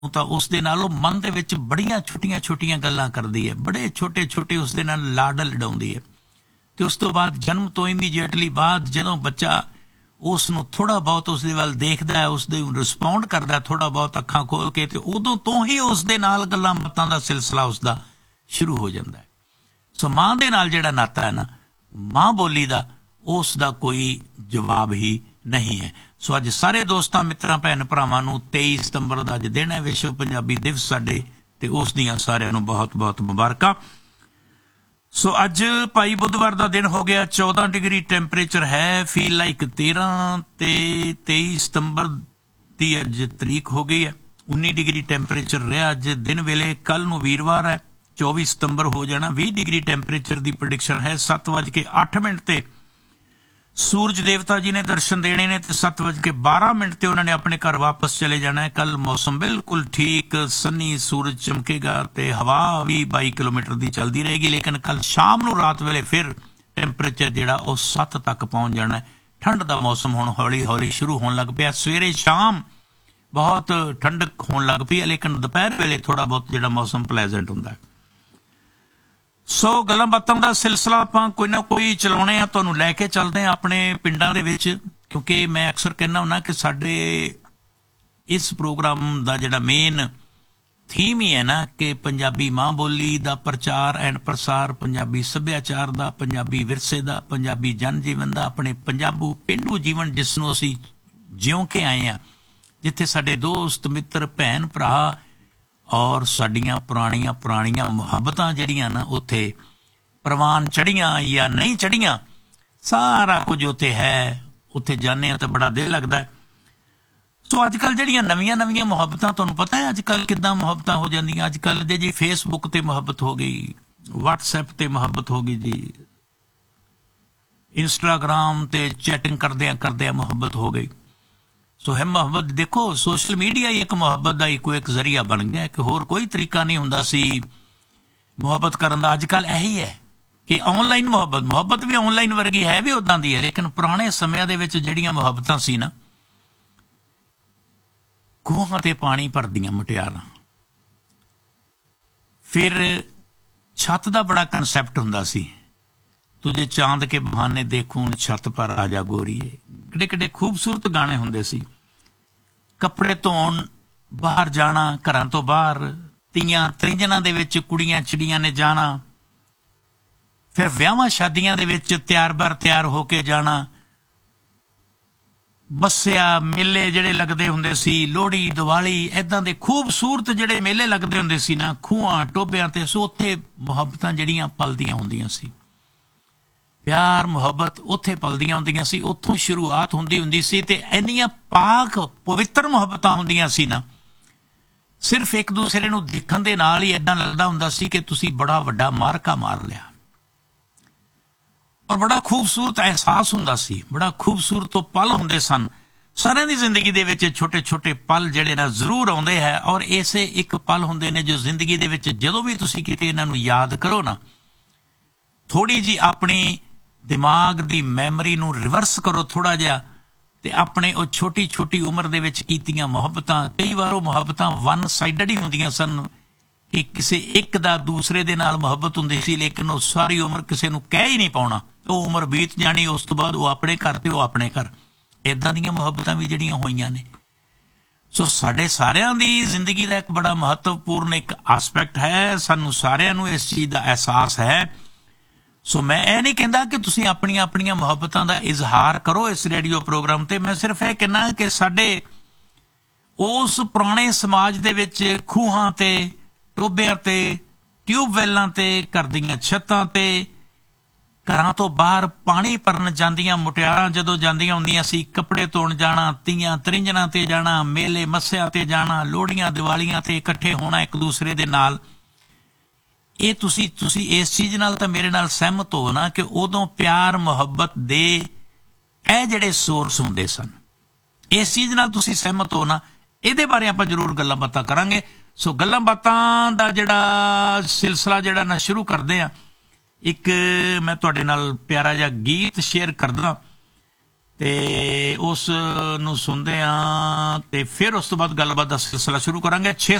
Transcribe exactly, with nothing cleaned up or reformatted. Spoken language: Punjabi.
ਤਾਂ ਉਸ ਦੇ ਨਾਲ ਉਹ ਮਨ ਦੇ ਵਿੱਚ ਬੜੀਆਂ ਛੋਟੀਆਂ ਛੋਟੀਆਂ ਗੱਲਾਂ ਕਰਦੀ ਹੈ, ਬੜੇ ਛੋਟੇ ਛੋਟੇ ਉਸ ਦੇ ਨਾਲ ਲਾਡ ਲਡਾਉਂਦੀ ਹੈ। ਤੇ ਉਸ ਤੋਂ ਬਾਅਦ ਜਨਮ ਤੋਂ ਇਮੀਡੀਏਟਲੀ ਬਾਅਦ ਜਦੋਂ ਬੱਚਾ ਉਸ ਨੂੰ ਥੋੜ੍ਹਾ ਬਹੁਤ ਉਸ ਦੇ ਵੱਲ ਦੇਖਦਾ ਹੈ, ਉਸ ਦੇ ਰਿਸਪੌਂਡ ਕਰਦਾ ਥੋੜ੍ਹਾ ਬਹੁਤ ਅੱਖਾਂ ਖੋਲ ਕੇ, ਤੇ ਉਦੋਂ ਤੋਂ ਹੀ ਉਸ ਦੇ ਨਾਲ ਗੱਲਾਂ ਬਾਤਾਂ ਦਾ ਸਿਲਸਿਲਾ ਉਸਦਾ ਸ਼ੁਰੂ ਹੋ ਜਾਂਦਾ ਹੈ। ਸੋ ਮਾਂ ਦੇ ਨਾਲ ਜਿਹੜਾ ਨਾਤਾ ਹੈ ਨਾ, ਮਾਂ ਬੋਲੀ ਦਾ, ਉਸ ਦਾ ਕੋਈ ਜਵਾਬ ਹੀ ਨਹੀਂ ਹੈ। ਸੋ ਅੱਜ ਸਾਰੇ ਦੋਸਤਾਂ ਮਿੱਤਰਾਂ ਭੈਣ ਭਰਾਵਾਂ ਨੂੰ ਤੇਈ ਸਤੰਬਰ ਦਾ ਅੱਜ ਦਿਨ ਹੈ, ਵਿਸ਼ਵ ਪੰਜਾਬੀ ਦਿਵਸ ਸਾਡੇ, ਤੇ ਉਸ ਦੀਆਂ ਸਾਰਿਆਂ ਨੂੰ ਬਹੁਤ ਬਹੁਤ ਮੁਬਾਰਕਾਂ। ਸੋ ਅੱਜ ਭਾਈ ਬੁੱਧਵਾਰ ਦਾ ਦਿਨ ਹੋ ਗਿਆ, ਚੌਦਾਂ ਡਿਗਰੀ ਟੈਂਪਰੇਚਰ ਹੈ, ਫੀਲ ਲਾਈਕ ਤੇਰਾਂ, ਤੇ ਤੇਈ ਸਤੰਬਰ ਦੀ ਅੱਜ ਤਰੀਕ ਹੋ ਗਈ ਹੈ। ਉੱਨੀ ਡਿਗਰੀ ਟੈਂਪਰੇਚਰ ਰਿਹਾ ਅੱਜ ਦਿਨ ਵੇਲੇ। ਕੱਲ ਨੂੰ ਵੀਰਵਾਰ ਹੈ, ਚੌਵੀ ਸਤੰਬਰ ਹੋ ਜਾਣਾ। ਵੀਹ ਡਿਗਰੀ ਟੈਂਪਰੇਚਰ ਦੀ ਪ੍ਰੈਡਿਕਸ਼ਨ ਹੈ। ਸੱਤ ਵੱਜ ਕੇ ਅੱਠ ਮਿੰਟ ਤੇ ਸੂਰਜ ਦੇਵਤਾ ਜੀ ਨੇ ਦਰਸ਼ਨ ਦੇਣੇ ਨੇ, ਤੇ ਸੱਤ ਵੱਜ ਕੇ ਬਾਰਾਂ ਮਿੰਟ ਤੇ ਉਹਨਾਂ ਨੇ ਆਪਣੇ ਘਰ ਵਾਪਸ ਚਲੇ ਜਾਣਾ ਹੈ। ਕੱਲ ਮੌਸਮ ਬਿਲਕੁਲ ਠੀਕ, ਸੰਨੀ, ਸੂਰਜ ਚਮਕੇਗਾ ਤੇ ਹਵਾ ਵੀ ਬਾਈ ਕਿਲੋਮੀਟਰ ਦੀ ਚੱਲਦੀ ਰਹੇਗੀ। ਲੇਕਿਨ ਕੱਲ ਸ਼ਾਮ ਨੂੰ ਰਾਤ ਵੇਲੇ ਫਿਰ ਟੈਂਪਰੇਚਰ ਜਿਹੜਾ ਉਹ ਸੱਤ ਤੱਕ ਪਹੁੰਚ ਜਾਣਾ ਹੈ। ਠੰਡ ਦਾ ਮੌਸਮ ਹੁਣ ਹੌਲੀ ਹੌਲੀ ਸ਼ੁਰੂ ਹੋਣ ਲੱਗ ਪਿਆ। ਸਵੇਰੇ ਸ਼ਾਮ ਬਹੁਤ ਠੰਡਕ ਹੋਣ ਲੱਗ ਪਈ ਹੈ, ਲੇਕਿਨ ਦੁਪਹਿਰ ਵੇਲੇ ਥੋੜ੍ਹਾ ਬਹੁਤ ਜਿਹੜਾ ਮੌਸਮ ਪਲੈਜ਼ੈਂਟ ਹੁੰਦਾ ਹੈ। ਸੋ ਗੱਲਾਂ ਬਾਤਾਂ ਦਾ ਸਿਲਸਿਲਾ ਆਪਾਂ ਕੋਈ ਨਾ ਕੋਈ ਚਲਾਉਣੇ ਆ, ਤੁਹਾਨੂੰ ਲੈ ਕੇ ਚੱਲਦੇ ਹਾਂ ਆਪਣੇ ਪਿੰਡਾਂ ਦੇ ਵਿੱਚ, ਕਿਉਂਕਿ ਮੈਂ ਅਕਸਰ ਕਹਿੰਦਾ ਹੁੰਦਾ ਕਿ ਸਾਡੇ ਇਸ ਪ੍ਰੋਗਰਾਮ ਦਾ ਜਿਹੜਾ ਮੇਨ ਥੀਮ ਹੀ ਹੈ ਨਾ ਕਿ ਪੰਜਾਬੀ ਮਾਂ ਬੋਲੀ ਦਾ ਪ੍ਰਚਾਰ ਐਂਡ ਪ੍ਰਸਾਰ, ਪੰਜਾਬੀ ਸੱਭਿਆਚਾਰ ਦਾ, ਪੰਜਾਬੀ ਵਿਰਸੇ ਦਾ, ਪੰਜਾਬੀ ਜਨ ਜੀਵਨ ਦਾ, ਆਪਣੇ ਪੰਜਾਬੂ ਪੇਂਡੂ ਜੀਵਨ ਜਿਸ ਨੂੰ ਅਸੀਂ ਜਿਉਂ ਕੇ ਆਏ ਹਾਂ, ਜਿੱਥੇ ਸਾਡੇ ਦੋਸਤ ਮਿੱਤਰ ਭੈਣ ਭਰਾ ਔਰ ਸਾਡੀਆਂ ਪੁਰਾਣੀਆਂ ਪੁਰਾਣੀਆਂ ਮੁਹੱਬਤਾਂ ਜਿਹੜੀਆਂ ਨਾ ਉੱਥੇ ਪ੍ਰਵਾਨ ਚੜ੍ਹੀਆਂ ਜਾਂ ਨਹੀਂ ਚੜ੍ਹੀਆਂ, ਸਾਰਾ ਕੁਝ ਉੱਥੇ ਹੈ। ਉੱਥੇ ਜਾਂਦੇ ਹਾਂ ਤਾਂ ਬੜਾ ਦਿਲ ਲੱਗਦਾ। ਸੋ ਅੱਜ ਕੱਲ੍ਹ ਜਿਹੜੀਆਂ ਨਵੀਆਂ ਨਵੀਆਂ ਮੁਹੱਬਤਾਂ, ਤੁਹਾਨੂੰ ਪਤਾ ਹੈ ਅੱਜ ਕੱਲ੍ਹ ਕਿੱਦਾਂ ਮੁਹੱਬਤਾਂ ਹੋ ਜਾਂਦੀਆਂ। ਅੱਜ ਕੱਲ੍ਹ ਦੇ ਜੀ ਫੇਸਬੁੱਕ ਤੇ ਮੁਹੱਬਤ ਹੋ ਗਈ, ਵਟਸਐਪ ਤੇ ਮੁਹੱਬਤ ਹੋ ਗਈ ਜੀ, ਇੰਸਟਾਗ੍ਰਾਮ ਤੇ ਚੈਟਿੰਗ ਕਰਦਿਆਂ ਕਰਦਿਆਂ ਮੁਹੱਬਤ ਹੋ ਗਈ। ਸੋ ਹੈ ਮੁਹੱਬਤ। ਦੇਖੋ ਸੋਸ਼ਲ ਮੀਡੀਆ ਹੀ ਇੱਕ ਮੁਹੱਬਤ ਦਾ ਇੱਕੋ ਇੱਕ ਜ਼ਰੀਆ ਬਣ ਗਿਆ ਕਿ ਹੋਰ ਕੋਈ ਤਰੀਕਾ ਨਹੀਂ ਹੁੰਦਾ ਸੀ ਮੁਹੱਬਤ ਕਰਨ ਦਾ। ਅੱਜ ਕੱਲ੍ਹ ਇਹੀ ਹੈ ਕਿ ਆਨਲਾਈਨ ਮੁਹੱਬਤ, ਮੁਹੱਬਤ ਵੀ ਆਨਲਾਈਨ ਵਰਗੀ ਹੈ, ਵੀ ਉੱਦਾਂ ਦੀ ਹੈ। ਲੇਕਿਨ ਪੁਰਾਣੇ ਸਮਿਆਂ ਦੇ ਵਿੱਚ ਜਿਹੜੀਆਂ ਮੁਹੱਬਤਾਂ ਸੀ ਨਾ, ਖੂਹਾਂ ਤੇ ਪਾਣੀ ਭਰਦੀਆਂ ਮੁਟਿਆਰਾਂ, ਫਿਰ ਛੱਤ ਦਾ ਬੜਾ ਕੰਸੈਪਟ ਹੁੰਦਾ ਸੀ, ਤੁਝੇ ਚਾਂਦ ਕੇ ਬਹਾਨੇ ਦੇਖੂੰ ਛੱਤ ਪਰ ਆ ਜਾ ਗੋਰੀਏ। ਕਿੱਡੇ ਕਿੱਡੇ ਖੂਬਸੂਰਤ ਗਾਣੇ ਹੁੰਦੇ ਸੀ। ਕੱਪੜੇ ਧੋਣ ਬਾਹਰ ਜਾਣਾ, ਘਰਾਂ ਤੋਂ ਬਾਹਰ, ਤੀਆਂ ਤ੍ਰਿੰਜਣਾਂ ਦੇ ਵਿੱਚ ਕੁੜੀਆਂ ਚਿੜੀਆਂ ਨੇ ਜਾਣਾ, ਫਿਰ ਵਿਆਹਾਂ ਸ਼ਾਦੀਆਂ ਦੇ ਵਿੱਚ ਤਿਆਰ ਬਰ ਤਿਆਰ ਹੋ ਕੇ ਜਾਣਾ। ਮੱਸਿਆ ਮੇਲੇ ਜਿਹੜੇ ਲੱਗਦੇ ਹੁੰਦੇ ਸੀ, ਲੋਹੜੀ, ਦੀਵਾਲੀ, ਇੱਦਾਂ ਦੇ ਖੂਬਸੂਰਤ ਜਿਹੜੇ ਮੇਲੇ ਲੱਗਦੇ ਹੁੰਦੇ ਸੀ ਨਾ ਖੂਹਾਂ ਟੋਭਿਆਂ ਤੇ, ਸੋ ਉੱਥੇ ਮੁਹੱਬਤਾਂ ਜਿਹੜੀਆਂ ਪਲਦੀਆਂ ਹੁੰਦੀਆਂ ਸੀ, ਪਿਆਰ ਮੁਹੱਬਤ ਉੱਥੇ ਪਲਦੀਆਂ ਹੁੰਦੀਆਂ ਸੀ, ਉੱਥੋਂ ਸ਼ੁਰੂਆਤ ਹੁੰਦੀ ਹੁੰਦੀ ਸੀ। ਤੇ ਇੰਨੀਆਂ ਪਾਕ ਪਵਿੱਤਰ ਮੁਹੱਬਤਾਂ ਹੁੰਦੀਆਂ ਸੀ ਨਾ, ਸਿਰਫ ਇੱਕ ਦੂਸਰੇ ਨੂੰ ਦੇਖਣ ਦੇ ਨਾਲ ਹੀ ਏਦਾਂ ਲੱਗਦਾ ਹੁੰਦਾ ਸੀ ਕਿ ਤੁਸੀਂ ਬੜਾ ਵੱਡਾ ਮਾਰਕਾ ਮਾਰ ਲਿਆ, ਔਰ ਬੜਾ ਖੂਬਸੂਰਤ ਅਹਿਸਾਸ ਹੁੰਦਾ ਸੀ, ਬੜਾ ਖੂਬਸੂਰਤ ਉਹ ਪਲ ਹੁੰਦੇ ਸਨ। ਸਾਰਿਆਂ ਦੀ ਜ਼ਿੰਦਗੀ ਦੇ ਵਿੱਚ ਛੋਟੇ ਛੋਟੇ ਪਲ ਜਿਹੜੇ ਨਾ ਜ਼ਰੂਰ ਆਉਂਦੇ ਹੈ, ਔਰ ਇਸੇ ਇੱਕ ਪਲ ਹੁੰਦੇ ਨੇ ਜੋ ਜ਼ਿੰਦਗੀ ਦੇ ਵਿੱਚ ਜਦੋਂ ਵੀ ਤੁਸੀਂ ਕਿਤੇ ਇਹਨਾਂ ਨੂੰ ਯਾਦ ਕਰੋ ਨਾ, ਥੋੜ੍ਹੀ ਜਿਹੀ ਆਪਣੀ ਦਿਮਾਗ ਦੀ ਮੈਮਰੀ ਨੂੰ ਰਿਵਰਸ ਕਰੋ ਥੋੜ੍ਹਾ ਜਿਹਾ, ਤੇ ਆਪਣੇ ਉਹ ਛੋਟੀ ਛੋਟੀ ਉਮਰ ਦੇ ਵਿੱਚ ਕੀਤੀਆਂ ਮੁਹੱਬਤਾਂ, ਕਈ ਵਾਰ ਉਹ ਮੁਹੱਬਤਾਂ ਵਨ ਸਾਈਡਡ ਹੀ ਹੁੰਦੀਆਂ ਸਨ ਕਿ ਕਿਸੇ ਇੱਕ ਦਾ ਦੂਸਰੇ ਦੇ ਨਾਲ ਮੁਹੱਬਤ ਹੁੰਦੀ ਸੀ, ਲੇਕਿਨ ਉਹ ਸਾਰੀ ਉਮਰ ਕਿਸੇ ਨੂੰ ਕਹਿ ਹੀ ਨਹੀਂ ਪਾਉਣਾ, ਉਹ ਉਮਰ ਬੀਤ ਜਾਣੀ, ਉਸ ਤੋਂ ਬਾਅਦ ਉਹ ਆਪਣੇ ਘਰ ਤੇ ਉਹ ਆਪਣੇ ਘਰ। ਇੱਦਾਂ ਦੀਆਂ ਮੁਹੱਬਤਾਂ ਵੀ ਜਿਹੜੀਆਂ ਹੋਈਆਂ ਨੇ। ਸੋ ਸਾਡੇ ਸਾਰਿਆਂ ਦੀ ਜ਼ਿੰਦਗੀ ਦਾ ਇੱਕ ਬੜਾ ਮਹੱਤਵਪੂਰਨ ਇੱਕ ਆਸਪੈਕਟ ਹੈ, ਸਾਨੂੰ ਸਾਰਿਆਂ ਨੂੰ ਇਸ ਚੀਜ਼ ਦਾ ਅਹਿਸਾਸ ਹੈ। ਸੋ ਮੈਂ ਇਹ ਨਹੀਂ ਕਹਿੰਦਾ ਕਿ ਤੁਸੀਂ ਆਪਣੀਆਂ ਆਪਣੀਆਂ ਮੁਹੱਬਤਾਂ ਦਾ ਇਜ਼ਹਾਰ ਕਰੋ ਇਸ ਰੇਡੀਓ ਪ੍ਰੋਗਰਾਮ ਤੇ, ਮੈਂ ਸਿਰਫ ਇਹ ਕਹਿੰਦਾ ਕਿ ਸਾਡੇ ਉਸ ਪੁਰਾਣੇ ਸਮਾਜ ਦੇ ਵਿੱਚ ਖੂਹਾਂ ਤੇ, ਟੋਭਿਆਂ ਤੇ, ਟਿਊਬਵੈੱਲਾਂ ਤੇ, ਘਰ ਦੀਆਂ ਛੱਤਾਂ ਤੇ, ਘਰਾਂ ਤੋਂ ਬਾਹਰ ਪਾਣੀ ਭਰਨ ਜਾਂਦੀਆਂ ਮੁਟਿਆਰਾਂ ਜਦੋਂ ਜਾਂਦੀਆਂ ਹੁੰਦੀਆਂ ਸੀ, ਕੱਪੜੇ ਧੋਣ ਜਾਣਾ, ਤੀਆਂ ਤ੍ਰਿੰਜਣਾਂ ਤੇ ਜਾਣਾ, ਮੇਲੇ ਮੱਸਿਆਂ ਤੇ ਜਾਣਾ, ਲੋਹੜੀਆਂ ਦੀਵਾਲੀਆਂ ਤੇ ਇਕੱਠੇ ਹੋਣਾ ਇੱਕ ਦੂਸਰੇ ਦੇ ਨਾਲ। ਇਹ ਤੁਸੀਂ ਤੁਸੀਂ ਇਸ ਚੀਜ਼ ਨਾਲ ਤਾਂ ਮੇਰੇ ਨਾਲ ਸਹਿਮਤ ਹੋ ਨਾ ਕਿ ਉਦੋਂ ਪਿਆਰ ਮੁਹੱਬਤ ਦੇ ਇਹ ਜਿਹੜੇ ਸੋਰਸ ਹੁੰਦੇ ਸਨ, ਇਸ ਚੀਜ਼ ਨਾਲ ਤੁਸੀਂ ਸਹਿਮਤ ਹੋ ਨਾ। ਇਹਦੇ ਬਾਰੇ ਆਪਾਂ ਜ਼ਰੂਰ ਗੱਲਾਂ ਬਾਤਾਂ ਕਰਾਂਗੇ। ਸੋ ਗੱਲਾਂ ਬਾਤਾਂ ਦਾ ਜਿਹੜਾ ਸਿਲਸਿਲਾ ਜਿਹੜਾ ਨਾ ਸ਼ੁਰੂ ਕਰਦੇ ਹਾਂ, ਇੱਕ ਮੈਂ ਤੁਹਾਡੇ ਨਾਲ ਪਿਆਰਾ ਜਿਹਾ ਗੀਤ ਸ਼ੇਅਰ ਕਰਦਾ, ਤੇ ਉਸ ਨੂੰ ਸੁਣਦੇ ਹਾਂ ਤੇ ਫਿਰ ਉਸ ਤੋਂ ਬਾਅਦ ਗੱਲਬਾਤ ਦਾ ਸਿਲਸਿਲਾ ਸ਼ੁਰੂ ਕਰਾਂਗੇ। ਛੇ